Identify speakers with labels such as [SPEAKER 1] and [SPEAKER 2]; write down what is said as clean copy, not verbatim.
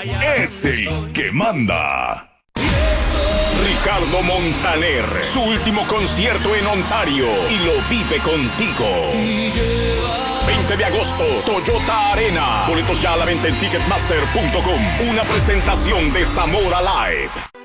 [SPEAKER 1] es el que manda. Ricardo Montaner, su último concierto en Ontario y lo vive contigo. 20 de agosto, Toyota Arena. Boletos ya a la venta en Ticketmaster.com. Una presentación de Zamora Live.